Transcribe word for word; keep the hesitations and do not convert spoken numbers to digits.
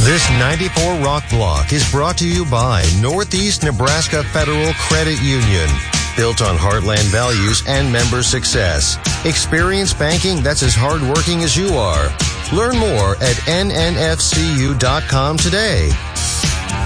This ninety-four Rock Block is brought to you by Northeast Nebraska Federal Credit Union. Built on heartland values and member success. Experience banking that's as hardworking as you are. Learn more at N N F C U dot com today.